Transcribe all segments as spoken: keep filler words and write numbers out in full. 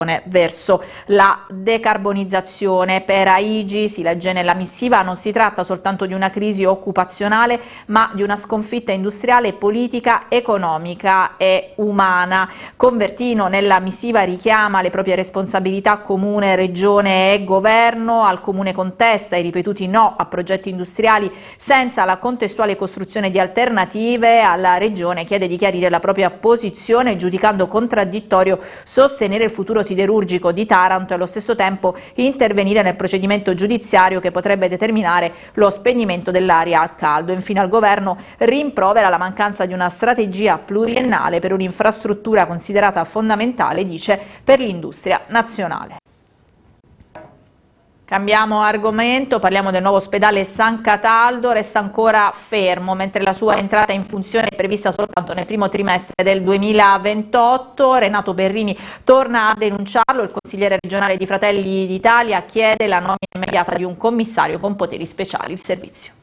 verso la decarbonizzazione. Per Aigi, si legge nella missiva, non si tratta soltanto di una crisi occupazionale, ma di una sconfitta industriale, politica, economica e umana. Convertino nella missiva richiama le proprie responsabilità comune, regione e governo. Al comune contesta i ripetuti no a progetti industriali senza la contestuale costruzione di alternative. Alla regione chiede di chiarire la propria posizione, giudicando contraddittorio sostenere il futuro siderurgico di Taranto e allo stesso tempo intervenire nel procedimento giudiziario che potrebbe determinare lo spegnimento dell'aria al caldo. Infine al governo rimprovera la mancanza di una strategia pluriennale per un'infrastruttura considerata fondamentale, dice, per l'industria nazionale. Cambiamo argomento, parliamo del nuovo ospedale San Cataldo. Resta ancora fermo, mentre la sua entrata in funzione è prevista soltanto nel primo trimestre del duemilaventotto. Renato Perrini torna a denunciarlo. Il consigliere regionale di Fratelli d'Italia chiede la nomina immediata di un commissario con poteri speciali. Il servizio.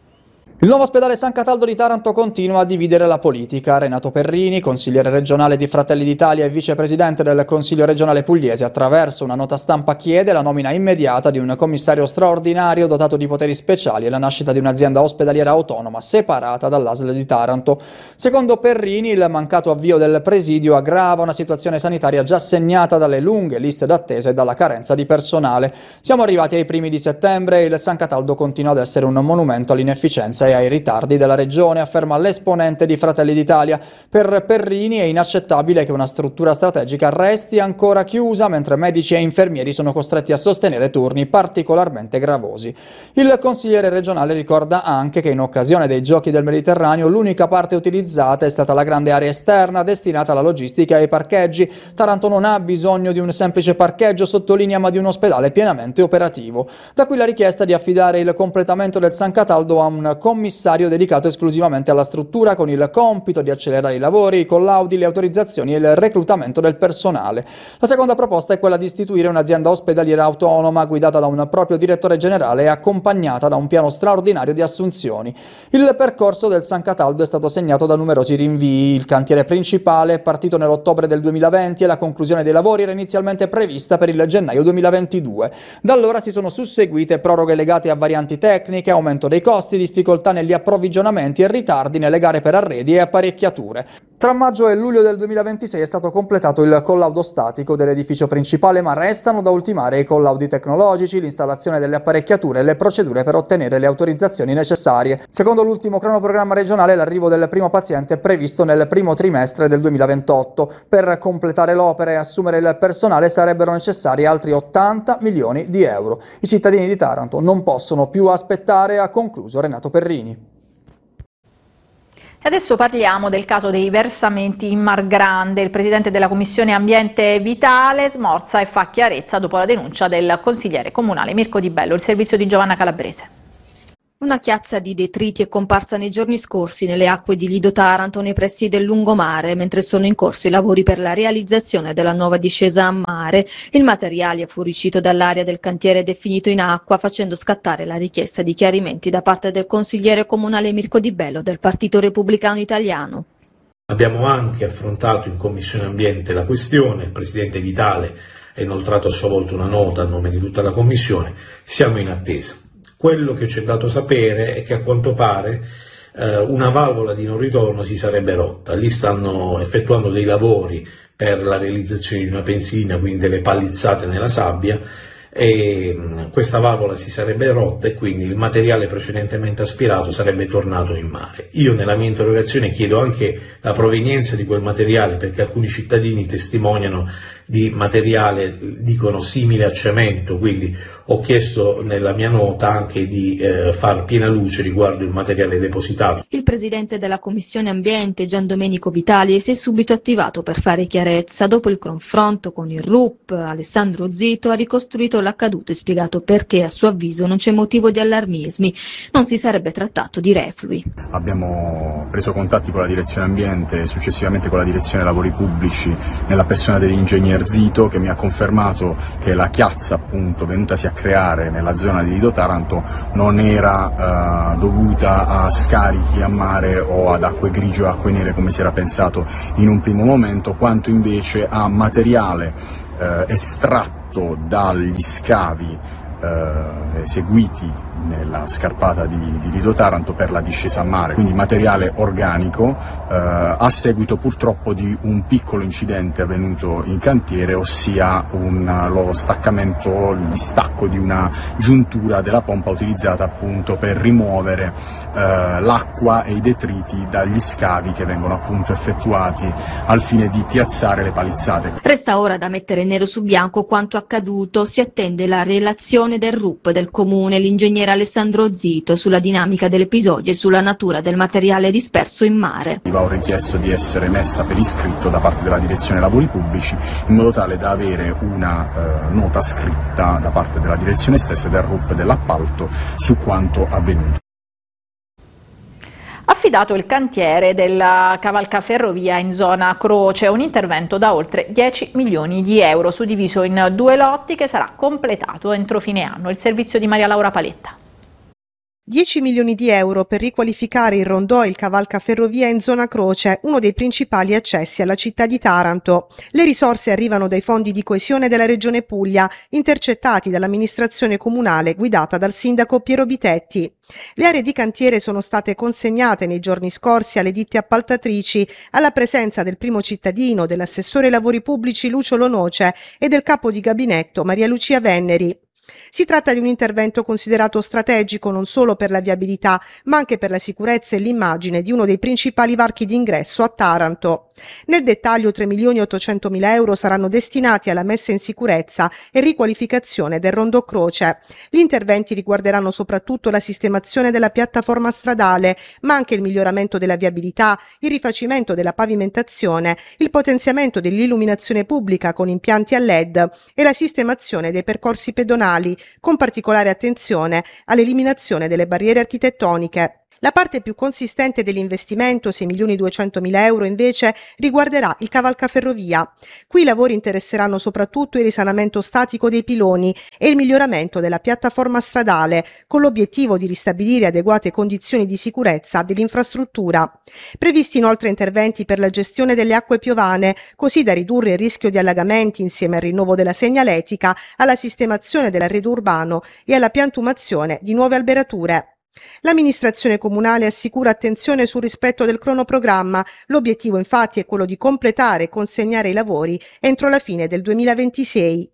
Il nuovo ospedale San Cataldo di Taranto continua a dividere la politica. Renato Perrini, consigliere regionale di Fratelli d'Italia e vicepresidente del Consiglio regionale pugliese, attraverso una nota stampa chiede la nomina immediata di un commissario straordinario dotato di poteri speciali e la nascita di un'azienda ospedaliera autonoma separata dall'A S L di Taranto. Secondo Perrini, il mancato avvio del presidio aggrava una situazione sanitaria già segnata dalle lunghe liste d'attesa e dalla carenza di personale. Siamo arrivati ai primi di settembre e il San Cataldo continua ad essere un monumento all'inefficienza e ai ritardi della regione, afferma l'esponente di Fratelli d'Italia. Per Perrini è inaccettabile che una struttura strategica resti ancora chiusa mentre medici e infermieri sono costretti a sostenere turni particolarmente gravosi. Il consigliere regionale ricorda anche che in occasione dei Giochi del Mediterraneo l'unica parte utilizzata è stata la grande area esterna destinata alla logistica e ai parcheggi. Taranto non ha bisogno di un semplice parcheggio, sottolinea, ma di un ospedale pienamente operativo. Da qui la richiesta di affidare il completamento del San Cataldo a un commissario dedicato esclusivamente alla struttura, con il compito di accelerare i lavori, i collaudi, le autorizzazioni e il reclutamento del personale. La seconda proposta è quella di istituire un'azienda ospedaliera autonoma guidata da un proprio direttore generale e accompagnata da un piano straordinario di assunzioni. Il percorso del San Cataldo è stato segnato da numerosi rinvii. Il cantiere principale è partito nell'ottobre del duemilaventi e la conclusione dei lavori era inizialmente prevista per il gennaio duemilaventidue. Da allora si sono susseguite proroghe legate a varianti tecniche, aumento dei costi, difficoltà negli approvvigionamenti e ritardi nelle gare per arredi e apparecchiature. Tra maggio e luglio del duemilaventisei è stato completato il collaudo statico dell'edificio principale, ma restano da ultimare i collaudi tecnologici, l'installazione delle apparecchiature e le procedure per ottenere le autorizzazioni necessarie. Secondo l'ultimo cronoprogramma regionale, l'arrivo del primo paziente è previsto nel primo trimestre del duemilaventotto. Per completare l'opera e assumere il personale sarebbero necessari altri ottanta milioni di euro. I cittadini di Taranto non possono più aspettare, ha concluso Renato Perrini. Adesso parliamo del caso dei versamenti in Mar Grande. Il presidente della Commissione Ambiente Vitale smorza e fa chiarezza dopo la denuncia del consigliere comunale Mirko Di Bello. Il servizio di Giovanna Calabrese. Una chiazza di detriti è comparsa nei giorni scorsi nelle acque di Lido Taranto nei pressi del lungomare, mentre sono in corso i lavori per la realizzazione della nuova discesa a mare. Il materiale è fuoriuscito dall'area del cantiere definito in acqua, facendo scattare la richiesta di chiarimenti da parte del consigliere comunale Mirko Di Bello del Partito Repubblicano Italiano. Abbiamo anche affrontato in Commissione Ambiente la questione, il Presidente Vitale ha inoltrato a sua volta una nota a nome di tutta la Commissione, siamo in attesa. Quello che ci è dato sapere è che a quanto pare eh, una valvola di non ritorno si sarebbe rotta. Lì stanno effettuando dei lavori per la realizzazione di una pensina, quindi delle palizzate nella sabbia, e mh, questa valvola si sarebbe rotta e quindi il materiale precedentemente aspirato sarebbe tornato in mare. Io nella mia interrogazione chiedo anche la provenienza di quel materiale, perché alcuni cittadini testimoniano di materiale, dicono, simile a cemento, quindi ho chiesto nella mia nota anche di eh, far piena luce riguardo il materiale depositato. Il presidente della Commissione Ambiente, Gian Domenico Vitali, si è subito attivato per fare chiarezza. Dopo il confronto con il R U P, Alessandro Zito ha ricostruito l'accaduto e spiegato perché a suo avviso non c'è motivo di allarmismi, non si sarebbe trattato di reflui. Abbiamo preso contatti con la direzione ambiente e successivamente con la direzione lavori pubblici nella persona degli ingegneri l'ingegner Zito, che mi ha confermato che la chiazza appunto venutasi a creare nella zona di Lido Taranto non era eh, dovuta a scarichi a mare o ad acque grigie o acque nere come si era pensato in un primo momento, quanto invece a materiale eh, estratto dagli scavi eh, eseguiti nella scarpata di, di Lido Taranto per la discesa a mare, quindi materiale organico eh, a seguito purtroppo di un piccolo incidente avvenuto in cantiere, ossia un, lo staccamento, il distacco di una giuntura della pompa utilizzata appunto per rimuovere eh, l'acqua e i detriti dagli scavi che vengono appunto effettuati al fine di piazzare le palizzate. Resta ora da mettere nero su bianco quanto accaduto. Si attende la relazione del R U P del comune, l'ingegnere Alessandro Zito, sulla dinamica dell'episodio e sulla natura del materiale disperso in mare. Ho richiesto di essere messa per iscritto da parte della direzione lavori pubblici in modo tale da avere una eh, nota scritta da parte della direzione stessa e del R U P dell'appalto su quanto avvenuto. Affidato il cantiere della cavalcaferrovia in zona Croce, un intervento da oltre dieci milioni di euro suddiviso in due lotti che sarà completato entro fine anno. Il servizio di Maria Laura Paletta. dieci milioni di euro per riqualificare il rondò e il cavalcaferrovia in zona Croce, uno dei principali accessi alla città di Taranto. Le risorse arrivano dai fondi di coesione della Regione Puglia, intercettati dall'amministrazione comunale guidata dal sindaco Piero Bitetti. Le aree di cantiere sono state consegnate nei giorni scorsi alle ditte appaltatrici, alla presenza del primo cittadino, dell'assessore ai lavori pubblici Lucio Lonoce e del capo di gabinetto Maria Lucia Venneri. Si tratta di un intervento considerato strategico non solo per la viabilità, ma anche per la sicurezza e l'immagine di uno dei principali varchi d'ingresso a Taranto. Nel dettaglio tre milioni ottocentomila euro saranno destinati alla messa in sicurezza e riqualificazione del rondo Croce. Gli interventi riguarderanno soprattutto la sistemazione della piattaforma stradale, ma anche il miglioramento della viabilità, il rifacimento della pavimentazione, il potenziamento dell'illuminazione pubblica con impianti a L E D e la sistemazione dei percorsi pedonali, con particolare attenzione all'eliminazione delle barriere architettoniche. La parte più consistente dell'investimento, sei milioni duecentomila euro, invece riguarderà il cavalcaferrovia. Qui i lavori interesseranno soprattutto il risanamento statico dei piloni e il miglioramento della piattaforma stradale, con l'obiettivo di ristabilire adeguate condizioni di sicurezza dell'infrastruttura. Previsti inoltre interventi per la gestione delle acque piovane, così da ridurre il rischio di allagamenti insieme al rinnovo della segnaletica, alla sistemazione dell'arredo urbano e alla piantumazione di nuove alberature. L'amministrazione comunale assicura attenzione sul rispetto del cronoprogramma. L'obiettivo infatti è quello di completare e consegnare i lavori entro la fine del duemilaventisei.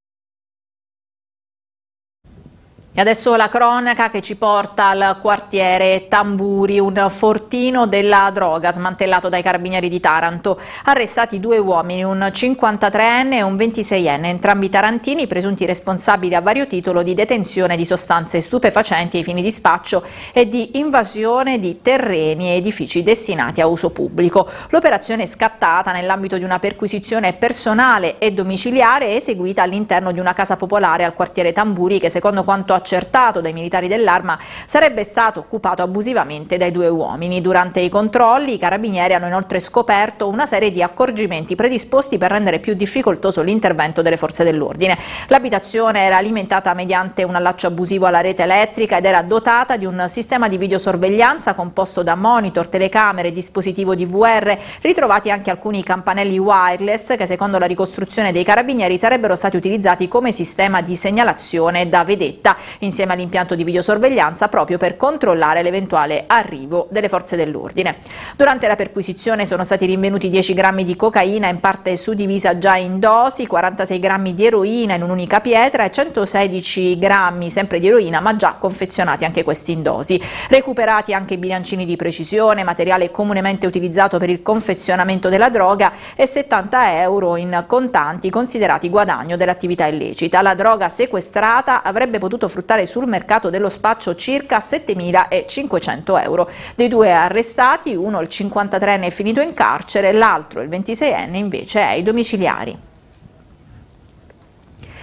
E adesso la cronaca che ci porta al quartiere Tamburi, un fortino della droga smantellato dai carabinieri di Taranto. Arrestati due uomini, un cinquantatreenne e un ventiseienne, entrambi tarantini, presunti responsabili a vario titolo di detenzione di sostanze stupefacenti ai fini di spaccio e di invasione di terreni e edifici destinati a uso pubblico. L'operazione è scattata nell'ambito di una perquisizione personale e domiciliare eseguita all'interno di una casa popolare al quartiere Tamburi che, secondo quanto accertato dai militari dell'Arma, sarebbe stato occupato abusivamente dai due uomini. Durante i controlli i carabinieri hanno inoltre scoperto una serie di accorgimenti predisposti per rendere più difficoltoso l'intervento delle forze dell'ordine. L'abitazione era alimentata mediante un allaccio abusivo alla rete elettrica ed era dotata di un sistema di videosorveglianza composto da monitor, telecamere e dispositivo D V R, ritrovati anche alcuni campanelli wireless che, secondo la ricostruzione dei carabinieri, sarebbero stati utilizzati come sistema di segnalazione da vedetta, insieme all'impianto di videosorveglianza, proprio per controllare l'eventuale arrivo delle forze dell'ordine. Durante la perquisizione sono stati rinvenuti dieci grammi di cocaina, in parte suddivisa già in dosi, quarantasei grammi di eroina in un'unica pietra e centosedici grammi sempre di eroina, ma già confezionati anche questi in dosi. Recuperati anche bilancini di precisione, materiale comunemente utilizzato per il confezionamento della droga, e settanta euro in contanti considerati guadagno dell'attività illecita. La droga sequestrata avrebbe potuto fruttare sul mercato dello spaccio circa settemilacinquecento euro. Dei due arrestati, uno, il cinquantatreenne, è finito in carcere, l'altro, il ventiseienne, invece è ai domiciliari.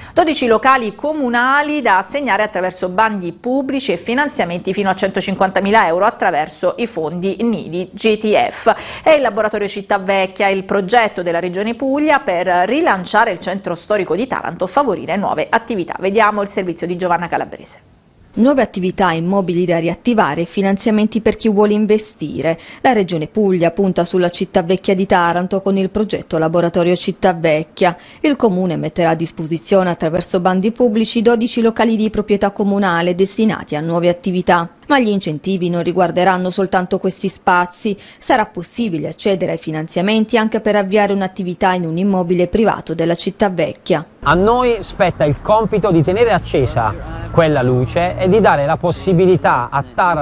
dodici locali comunali da assegnare attraverso bandi pubblici e finanziamenti fino a centocinquantamila euro attraverso i fondi Nidi G T F. È il laboratorio Città Vecchia il progetto della Regione Puglia per rilanciare il centro storico di Taranto, favorire nuove attività. Vediamo il servizio di Giovanna Calabrese. Nuove attività immobili da riattivare e finanziamenti per chi vuole investire. La Regione Puglia punta sulla Città Vecchia di Taranto con il progetto Laboratorio Città Vecchia. Il Comune metterà a disposizione attraverso bandi pubblici dodici locali di proprietà comunale destinati a nuove attività. Ma gli incentivi non riguarderanno soltanto questi spazi. Sarà possibile accedere ai finanziamenti anche per avviare un'attività in un immobile privato della Città Vecchia. A noi spetta il compito di tenere accesa quella luce e di dare la possibilità a Taranto